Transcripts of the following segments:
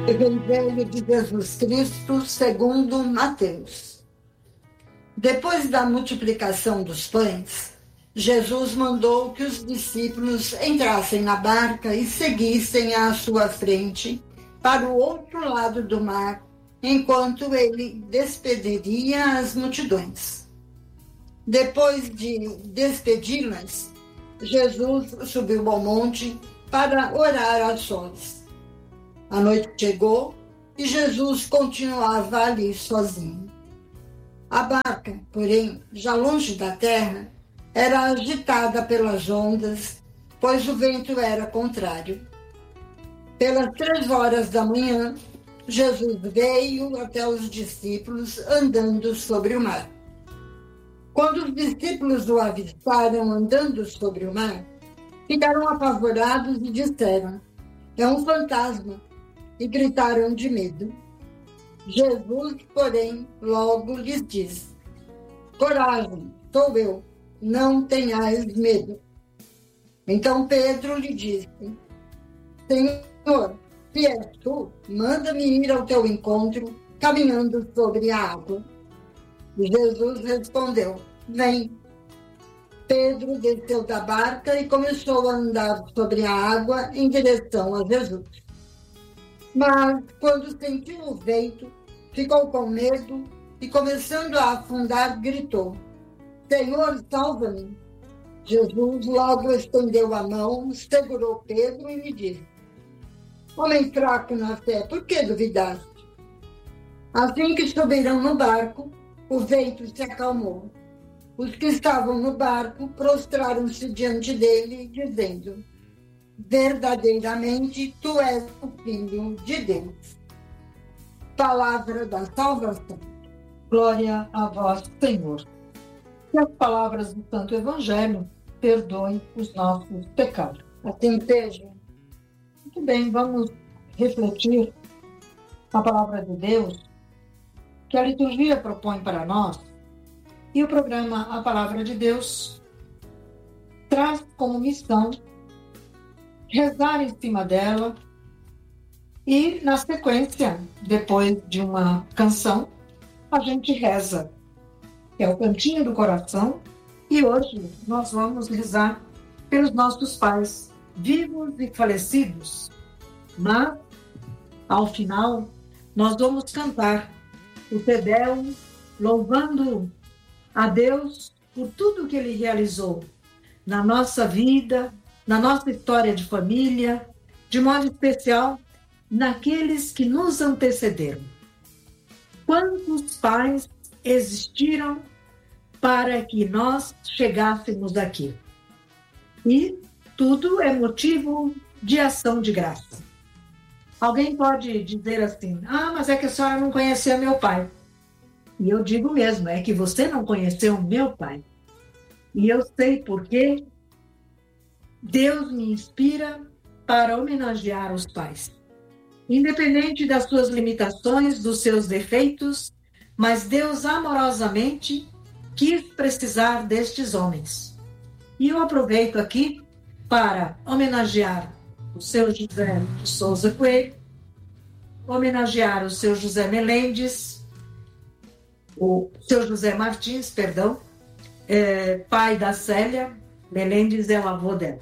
Evangelho de Jesus Cristo segundo Mateus. Depois da multiplicação dos pães, Jesus mandou que os discípulos entrassem na barca e seguissem à sua frente para o outro lado do mar, enquanto ele despediria as multidões. Depois de despedi-las, Jesus subiu ao monte para orar a sós. A noite chegou e Jesus continuava ali sozinho. A barca, porém, já longe da terra, era agitada pelas ondas, pois o vento era contrário. Pelas 3 horas da manhã, Jesus veio até os discípulos andando sobre o mar. Quando os discípulos o avistaram andando sobre o mar, ficaram apavorados e disseram: "É um fantasma!" e gritaram de medo. Jesus, porém, logo lhes disse: "Coragem, sou eu, não tenhais medo." Então Pedro lhe disse: "Senhor, se és tu, manda-me ir ao teu encontro, caminhando sobre a água." E Jesus respondeu: "Vem." Pedro desceu da barca e começou a andar sobre a água em direção a Jesus. Mas, quando sentiu o vento, ficou com medo e, começando a afundar, gritou: "Senhor, salva-me!" Jesus logo estendeu a mão, segurou Pedro e lhe disse: "Homem fraco na fé, por que duvidaste?" Assim que subiram no barco, o vento se acalmou. Os que estavam no barco prostraram-se diante dele, dizendo: "Verdadeiramente, tu és o Filho de Deus." Palavra da salvação. Glória a vós, Senhor. Que as palavras do Santo Evangelho perdoem os nossos pecados. Assim seja. Muito bem, vamos refletir a palavra de Deus que a liturgia propõe para nós, e o programa A Palavra de Deus traz como missão rezar em cima dela e, na sequência, depois de uma canção, a gente reza. É o cantinho do coração, e hoje nós vamos rezar pelos nossos pais, vivos e falecidos. Mas, ao final, nós vamos cantar o Te Deum, louvando a Deus por tudo que Ele realizou na nossa vida, na nossa história de família, de modo especial, naqueles que nos antecederam. Quantos pais existiram para que nós chegássemos aqui? E tudo é motivo de ação de graça. Alguém pode dizer assim: mas é que a senhora não conheceu meu pai. E eu digo mesmo, é que você não conheceu meu pai. E eu sei porque Deus me inspira para homenagear os pais. Independente das suas limitações, dos seus defeitos, mas Deus amorosamente quis precisar destes homens. E eu aproveito aqui para homenagear o seu José de Souza Coelho, homenagear o seu José Melendes, o seu José Martins, pai da Célia, Melendes é o avô dela.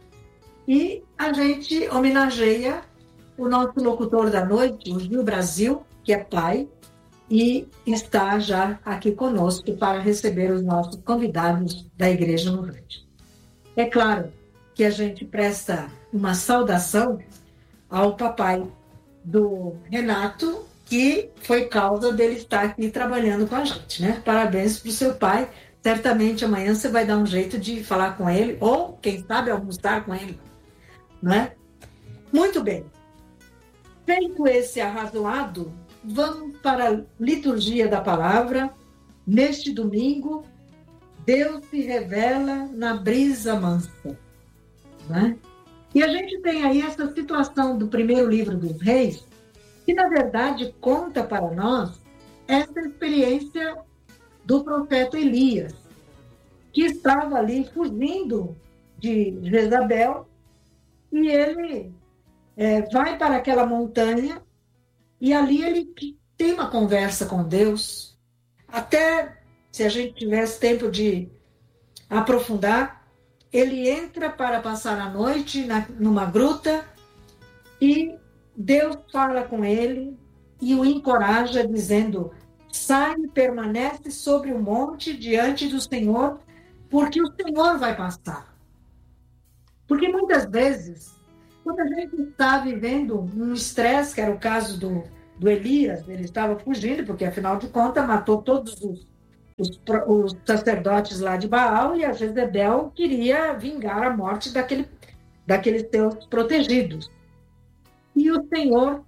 E a gente homenageia o nosso locutor da noite, o Gil Brasil, que é pai, e está já aqui conosco para receber os nossos convidados da Igreja no Rádio. É claro que a gente presta uma saudação ao papai do Renato, que foi causa dele estar aqui trabalhando com a gente, né? Parabéns para o seu pai. Certamente amanhã você vai dar um jeito de falar com ele, ou, quem sabe, almoçar com ele, não é? Muito bem. Feito esse arrazoado, vamos para a liturgia da palavra. Neste domingo, Deus se revela na brisa mansa, né? E a gente tem aí essa situação do primeiro livro dos Reis, que na verdade conta para nós essa experiência do profeta Elias, que estava ali fugindo de Jezabel, e ele vai para aquela montanha E ali ele tem uma conversa com Deus. Até, se a gente tivesse tempo de aprofundar, ele entra para passar a noite numa gruta e Deus fala com ele e o encoraja, dizendo: sai e permanece sobre o monte diante do Senhor, porque o Senhor vai passar. Porque muitas vezes, quando a gente está vivendo um estresse, que era o caso do Elias, ele estava fugindo, porque afinal de contas matou todos os sacerdotes lá de Baal, e a Jezebel queria vingar a morte daqueles seus protegidos. E o Senhor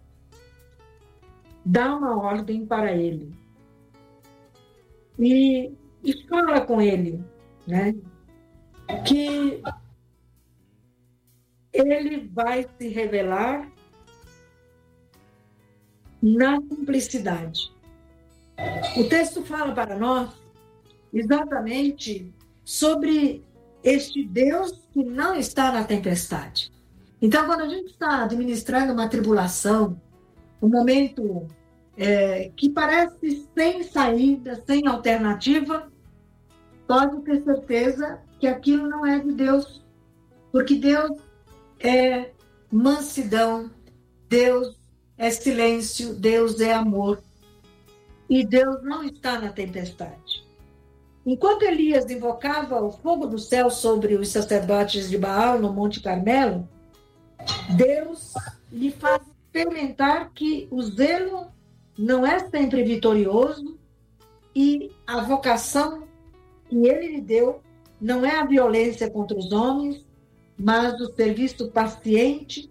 dá uma ordem para ele. E fala com ele, né? Que ele vai se revelar na simplicidade. O texto fala para nós exatamente sobre este Deus que não está na tempestade. Então, quando a gente está administrando uma tribulação, um momento que parece sem saída, sem alternativa, pode ter certeza que aquilo não é de Deus, porque Deus é mansidão, Deus é silêncio, Deus é amor, e Deus não está na tempestade. Enquanto Elias invocava o fogo do céu sobre os sacerdotes de Baal no Monte Carmelo, Deus lhe faz experimentar que o zelo não é sempre vitorioso e a vocação que ele lhe deu não é a violência contra os homens, mas o serviço paciente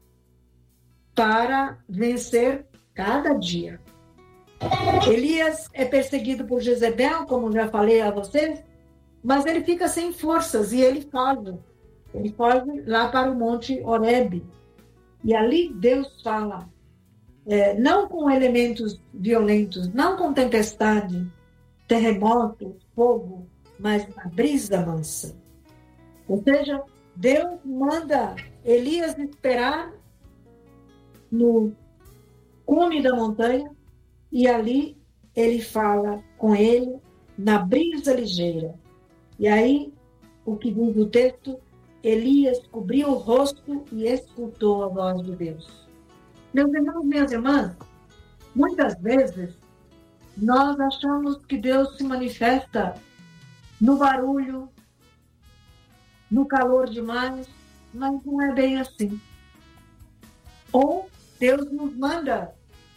para vencer cada dia. Elias é perseguido por Jezebel, como já falei a vocês, mas ele fica sem forças e ele foge. Ele foge lá para o Monte Horebe. E ali Deus fala, não com elementos violentos, não com tempestade, terremoto, fogo, mas na brisa mansa. Ou seja, Deus manda Elias esperar no cume da montanha e ali ele fala com ele na brisa ligeira. E aí, o que diz o texto, Elias cobriu o rosto e escutou a voz de Deus. Meus irmãos, minhas irmãs, muitas vezes nós achamos que Deus se manifesta no barulho, no calor demais, mas não é bem assim. Ou Deus nos manda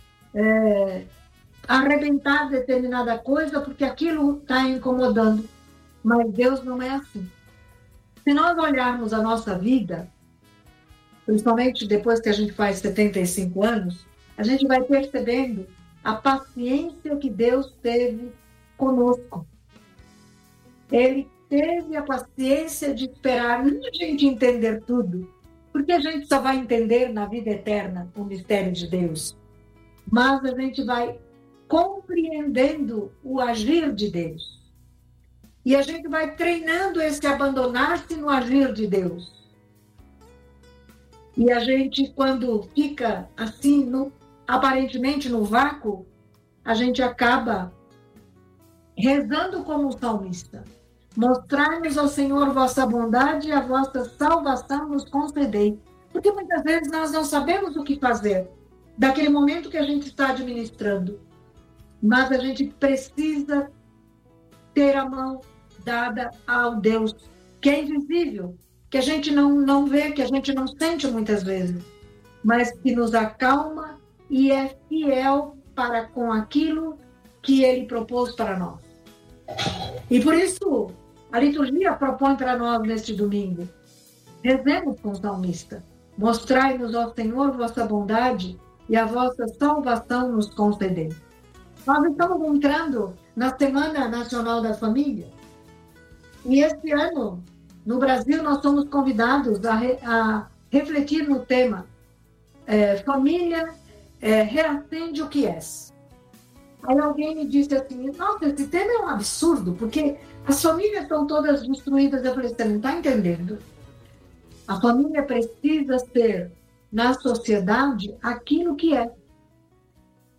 arrebentar determinada coisa porque aquilo está incomodando, mas Deus não é assim. Se nós olharmos a nossa vida, principalmente depois que a gente faz 75 anos, a gente vai percebendo a paciência que Deus teve conosco. Ele teve a paciência de esperar, não a gente entender tudo, porque a gente só vai entender na vida eterna o mistério de Deus. Mas a gente vai compreendendo o agir de Deus. E a gente vai treinando esse abandonar-se no agir de Deus. E a gente, quando fica assim, aparentemente no vácuo, a gente acaba rezando como um salmista. Mostrai-nos, ao Senhor, vossa bondade e a vossa salvação nos concedei. Porque muitas vezes nós não sabemos o que fazer daquele momento que a gente está administrando. Mas a gente precisa ter a mão dada ao Deus que é invisível, que a gente não vê, que a gente não sente muitas vezes, mas que nos acalma e é fiel para com aquilo que Ele propôs para nós. E por isso, a liturgia propõe para nós neste domingo, rezemos com o salmista, mostrai-nos, ó Senhor, vossa bondade e a vossa salvação nos concedei. Nós estamos entrando na Semana Nacional da Família. E este ano, no Brasil, nós somos convidados a refletir no tema Família, reacende o que és. Aí alguém me disse assim, nossa, esse tema é um absurdo, porque as famílias estão todas destruídas. Eu falei, você não está entendendo? A família precisa ser, na sociedade, aquilo que é.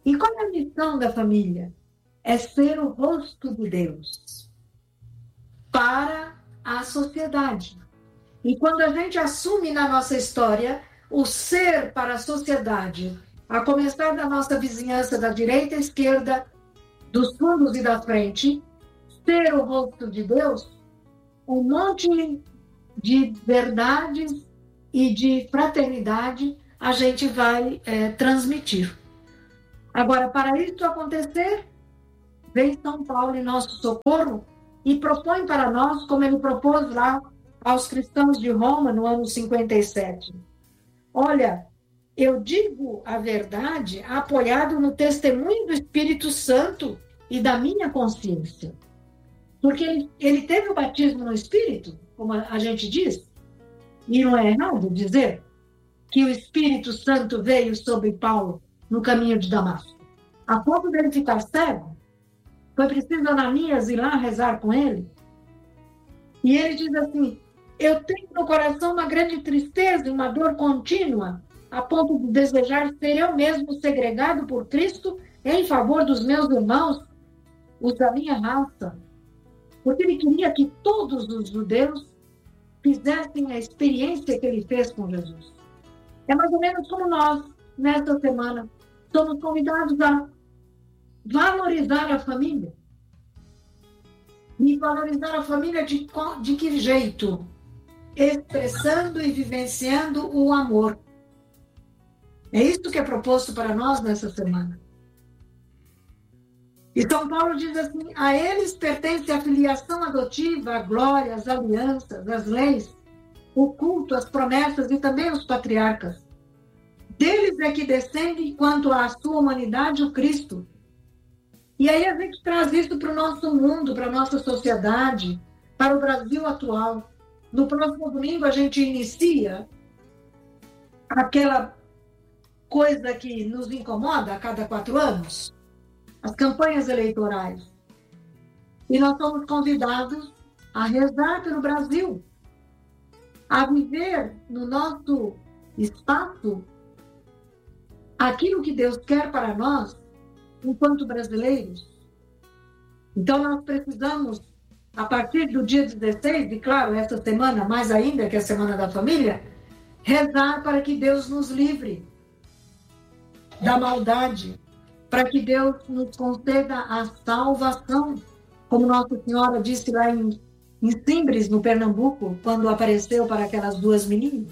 E qual é a missão da família? É ser o rosto de Deus para a sociedade. E quando a gente assume na nossa história o ser para a sociedade, a começar da nossa vizinhança da direita à esquerda, dos fundos e da frente, ser o rosto de Deus, um monte de verdades e de fraternidade a gente vai transmitir. Agora, para isso acontecer, vem São Paulo em nosso socorro e propõe para nós, como ele propôs lá aos cristãos de Roma no ano 57. Olha, eu digo a verdade apoiado no testemunho do Espírito Santo e da minha consciência. Porque ele teve o batismo no Espírito, como a gente diz, e não é errado dizer que o Espírito Santo veio sobre Paulo no caminho de Damasco. A ponto dele ficar cego, foi preciso Ananias ir lá rezar com ele. E ele diz assim, eu tenho no coração uma grande tristeza e uma dor contínua, a ponto de desejar ser eu mesmo segregado por Cristo em favor dos meus irmãos, os da minha raça. Porque ele queria que todos os judeus fizessem a experiência que ele fez com Jesus. É mais ou menos como nós, nesta semana, somos convidados a valorizar a família. E valorizar a família de que jeito? Expressando e vivenciando o amor. É isso que é proposto para nós nessa semana. E São Paulo diz assim, a eles pertence a filiação adotiva, a glória, as alianças, as leis, o culto, as promessas e também os patriarcas. Deles é que descende, quanto à sua humanidade, o Cristo. E aí a gente traz isso para o nosso mundo, para a nossa sociedade, para o Brasil atual. No próximo domingo a gente inicia aquela coisa que nos incomoda a cada 4 anos, as campanhas eleitorais. E nós somos convidados a rezar pelo Brasil, a viver no nosso espaço aquilo que Deus quer para nós, enquanto brasileiros. Então nós precisamos, a partir do dia 16, e claro, essa semana, mais ainda que a Semana da Família, rezar para que Deus nos livre da maldade, para que Deus nos conceda a salvação, como Nossa Senhora disse lá em Simbres, no Pernambuco, quando apareceu para aquelas 2 meninas.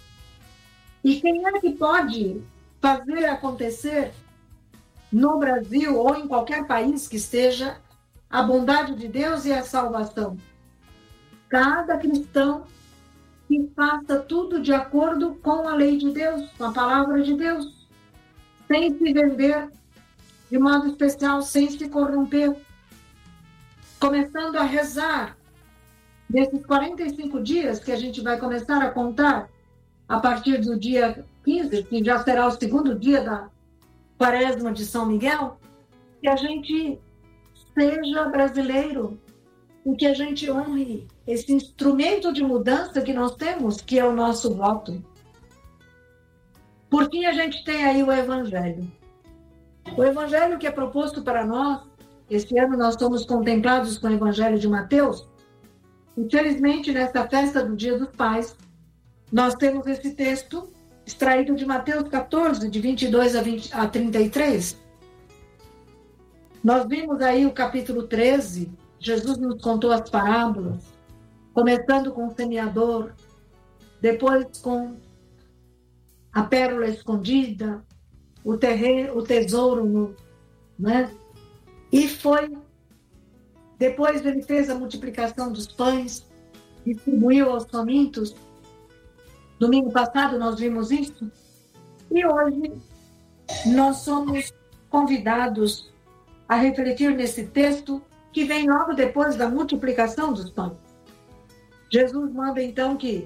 E quem é que pode fazer acontecer no Brasil ou em qualquer país que esteja a bondade de Deus e a salvação? Cada cristão que faça tudo de acordo com a lei de Deus, com a palavra de Deus, sem se vender, de modo especial, sem se corromper, começando a rezar desses 45 dias que a gente vai começar a contar a partir do dia 15, que já será o segundo dia da Quaresma de São Miguel, que a gente seja brasileiro e que a gente honre esse instrumento de mudança que nós temos, que é o nosso voto. Por fim, a gente tem aí o Evangelho. O Evangelho que é proposto para nós, esse ano nós somos contemplados com o Evangelho de Mateus. Infelizmente, nessa festa do Dia dos Pais, nós temos esse texto extraído de Mateus 14, de 22 a 33. Nós vimos aí o capítulo 13, Jesus nos contou as parábolas, começando com o semeador, depois com a pérola escondida, o tesouro, né? E depois ele fez a multiplicação dos pães, distribuiu aos famintos. Domingo passado nós vimos isso. E hoje nós somos convidados a refletir nesse texto que vem logo depois da multiplicação dos pães. Jesus manda então que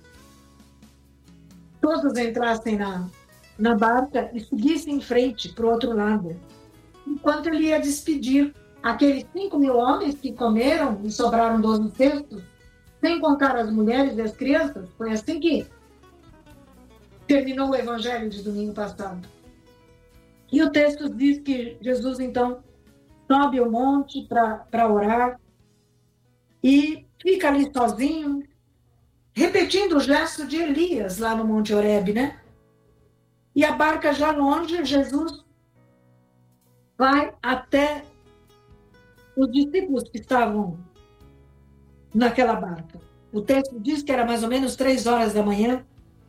todos entrassem na barca e seguissem em frente para o outro lado, enquanto ele ia despedir aqueles 5.000 homens que comeram e sobraram 12 cestos, sem contar as mulheres e as crianças. Foi assim que terminou o Evangelho de domingo passado. E o texto diz que Jesus, então, sobe ao monte para orar e fica ali sozinho, repetindo o gesto de Elias lá no Monte Horebe, né? E a barca já longe, Jesus vai até os discípulos que estavam naquela barca. O texto diz que era mais ou menos 3 horas da manhã.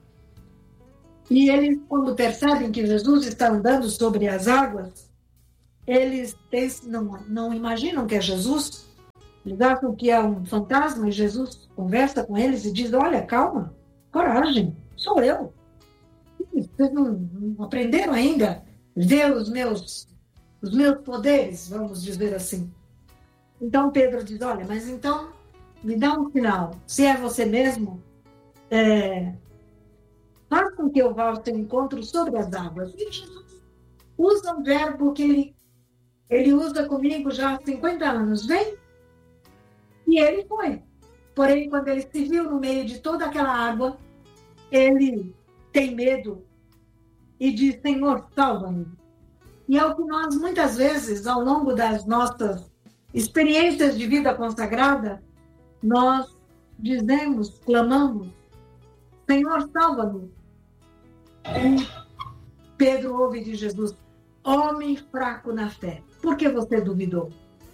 E eles, quando percebem que Jesus está andando sobre as águas, eles não imaginam que é Jesus. Eles acham que é um fantasma e Jesus conversa com eles e diz: olha, calma, coragem, sou eu. Vocês não aprenderam ainda a ver os meus poderes, vamos dizer assim. Então Pedro diz: olha, mas então me dá um sinal. Se é você mesmo, faz com que eu vá ao seu encontro sobre as águas. E Jesus usa um verbo que ele usa comigo já há 50 anos. Vem. E ele foi. Porém, quando ele se viu no meio de toda aquela água, ele tem medo e diz: Senhor, salva-me. E é o que nós, muitas vezes, ao longo das nossas experiências de vida consagrada, nós dizemos, clamamos: Senhor, salva-me. E Pedro ouve de Jesus: homem fraco na fé, por que você duvidou?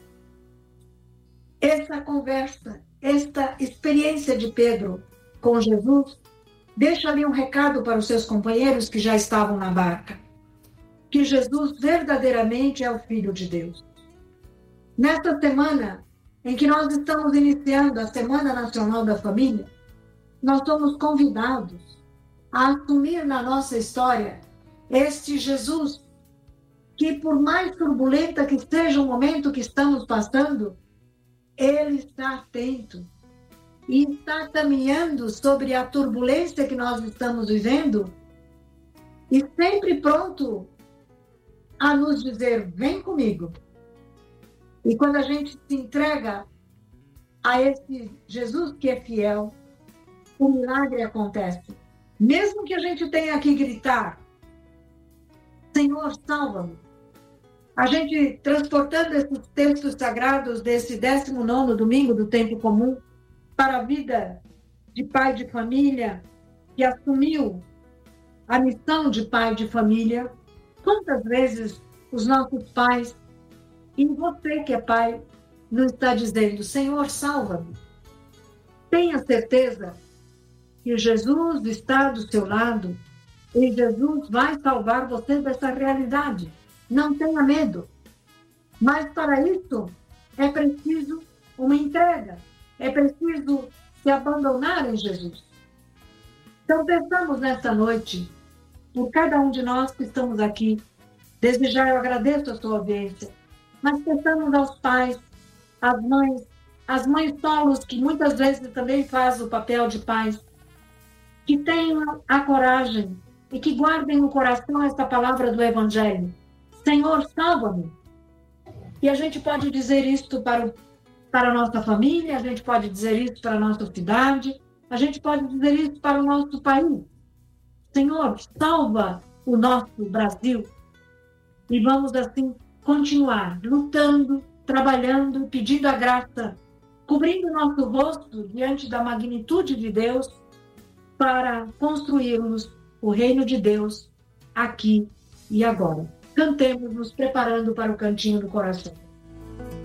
Essa conversa, esta experiência de Pedro com Jesus, deixa ali um recado para os seus companheiros que já estavam na barca, que Jesus verdadeiramente é o Filho de Deus. Nesta semana em que nós estamos iniciando a Semana Nacional da Família, nós somos convidados a assumir na nossa história este Jesus que, por mais turbulenta que seja o momento que estamos passando, ele está atento e está caminhando sobre a turbulência que nós estamos vivendo e sempre pronto a nos dizer: vem comigo. E quando a gente se entrega a esse Jesus que é fiel, o milagre acontece. Mesmo que a gente tenha que gritar: Senhor, salva-me. A gente, transportando esses textos sagrados desse 19º domingo do tempo comum para a vida de pai de família, que assumiu a missão de pai de família, quantas vezes os nossos pais, e você que é pai, não está dizendo: Senhor, salva-me. Tenha certeza que Jesus está do seu lado e Jesus vai salvar você dessa realidade. Não tenha medo. Mas para isso é preciso uma entrega. É preciso se abandonar em Jesus. Então pensamos nesta noite, por cada um de nós que estamos aqui. Desde já eu agradeço a sua audiência. Mas pensamos aos pais, às mães solos, que muitas vezes também fazem o papel de pais, que tenham a coragem e que guardem no coração essa palavra do Evangelho: Senhor, salva-me. E a gente pode dizer isto para a nossa família, a gente pode dizer isso para a nossa cidade, a gente pode dizer isso para o nosso país. Senhor, salva o nosso Brasil. E vamos assim continuar lutando, trabalhando, pedindo a graça, cobrindo o nosso rosto diante da magnitude de Deus, para construirmos o reino de Deus aqui e agora. Cantemos nos preparando para o cantinho do coração.